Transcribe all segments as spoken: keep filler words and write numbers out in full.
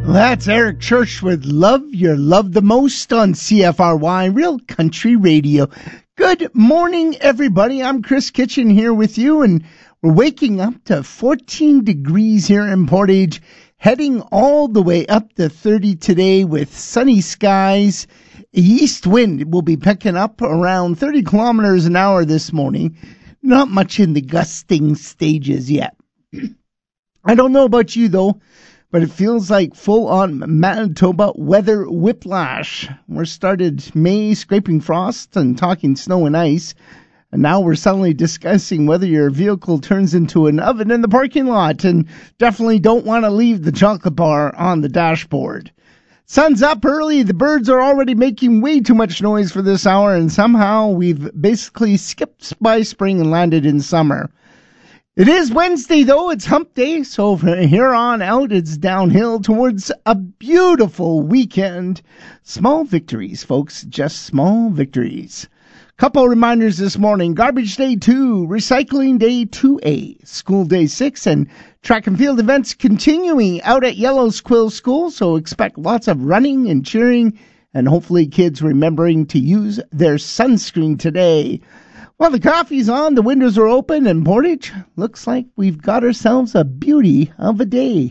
That's Eric Church with Love Your Love the Most on C F R Y, Real Country Radio. Good morning, everybody. I'm Chris Kitchen here with you, and we're waking up to fourteen degrees here in Portage, heading all the way up to thirty today with sunny skies. East wind will be picking up around thirty kilometers an hour this morning. Not much in the gusting stages yet. I don't know about you, though, but it feels like full-on Manitoba weather whiplash. We're started May scraping frost and talking snow and ice, and now we're suddenly discussing whether your vehicle turns into an oven in the parking lot, and definitely don't want to leave the chocolate bar on the dashboard. Sun's up early. The birds are already making way too much noise for this hour, and somehow we've basically skipped by spring and landed in summer. It is Wednesday, though. It's hump day, so from here on out, it's downhill towards a beautiful weekend. Small victories, folks, just small victories. Couple reminders this morning. Garbage Day two, Recycling Day two A, School Day six, and track and field events continuing out at Yellow Quill School, so expect lots of running and cheering, and hopefully kids remembering to use their sunscreen today. Well, the coffee's on, the windows are open, and Portage looks like we've got ourselves a beauty of a day.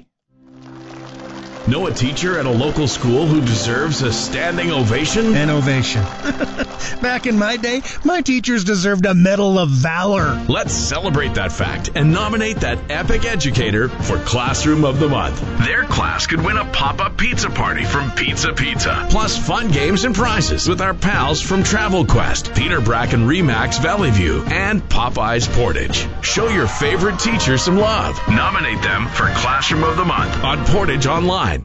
Know a teacher at a local school who deserves a standing ovation? An ovation. Back in my day, my teachers deserved a Medal of Valor. Let's celebrate that fact and nominate that epic educator for Classroom of the Month. Their class could win a pop-up pizza party from Pizza Pizza, plus fun games and prizes with our pals from Travel Quest, Peter Bracken Remax Valley View, and Popeyes Portage. Show your favorite teacher some love. Nominate them for Classroom of the Month on Portage Online.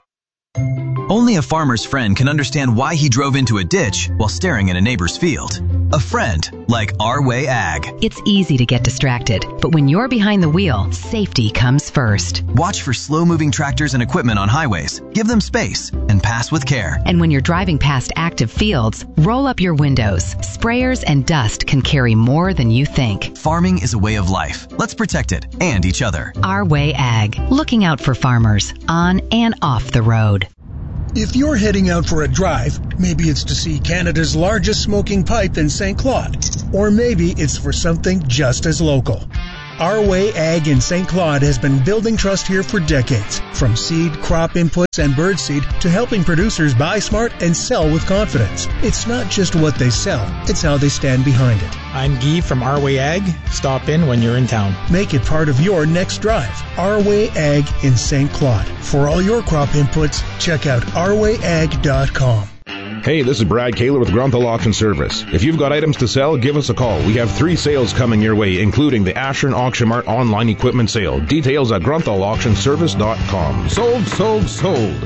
Only a farmer's friend can understand why he drove into a ditch while staring at a neighbor's field. A friend like Our Way Ag. It's easy to get distracted, but when you're behind the wheel, safety comes first. Watch for slow-moving tractors and equipment on highways. Give them space and pass with care. And when you're driving past active fields, roll up your windows. Sprayers and dust can carry more than you think. Farming is a way of life. Let's protect it and each other. Our Way Ag. Looking out for farmers on and off the road. If you're heading out for a drive, maybe it's to see Canada's largest smoking pipe in Saint Claude, or maybe it's for something just as local. Our Way Ag in Saint Claude has been building trust here for decades, from seed, crop inputs, and birdseed to helping producers buy smart and sell with confidence. It's not just what they sell, it's how they stand behind it. I'm Guy from Our Way Ag. Stop in when you're in town. Make it part of your next drive. Our Way Ag in Saint Claude. For all your crop inputs, check out our way ag dot com. Hey, this is Brad Kaler with Grunthal Auction Service. If you've got items to sell, give us a call. We have three sales coming your way, including the Ashern Auction Mart online equipment sale. Details at grunthal auction service dot com. Sold, sold, sold.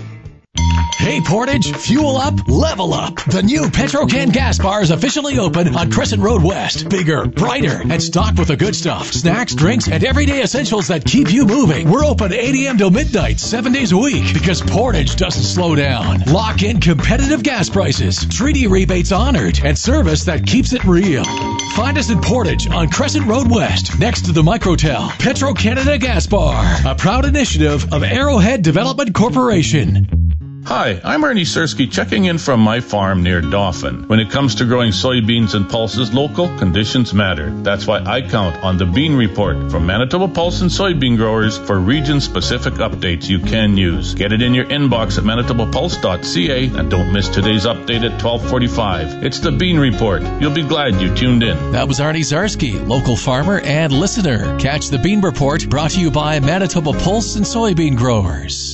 Hey Portage, fuel up, level up. The new Petro-Can gas bar is officially open on Crescent Road West. Bigger, brighter, and stocked with the good stuff. Snacks, drinks, and everyday essentials that keep you moving. We're open eight a.m. till midnight, seven days a week, because Portage doesn't slow down. Lock in competitive gas prices, treaty rebates honored, and service that keeps it real. Find us in Portage on Crescent Road West, next to the Microtel. Petro-Canada Gas Bar, a proud initiative of Arrowhead Development Corporation. Hi, I'm Ernie Sersky checking in from my farm near Dauphin. When it comes to growing soybeans and pulses, local conditions matter. That's why I count on the Bean Report from Manitoba Pulse and Soybean Growers for region-specific updates you can use. Get it in your inbox at manitoba pulse dot c a and don't miss today's update at twelve forty-five. It's the Bean Report. You'll be glad you tuned in. That was Arnie Zarsky, local farmer and listener. Catch the Bean Report, brought to you by Manitoba Pulse and Soybean Growers.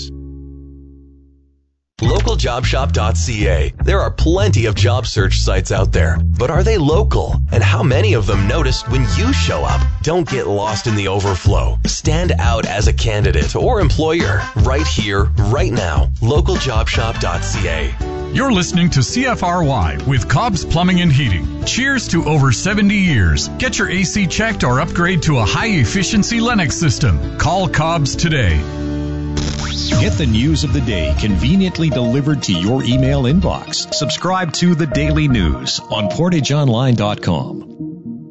local job shop dot c a. There are plenty of job search sites out there, but are they local? And how many of them notice when you show up? Don't get lost in the overflow. Stand out as a candidate or employer right here, right now. local job shop dot c a. You're listening to C F R Y with Cobb's Plumbing and Heating. Cheers to over seventy years. Get your A C checked or upgrade to a high-efficiency Lennox system. Call Cobb's today. Get the news of the day conveniently delivered to your email inbox. Subscribe to The Daily News on portage online dot com.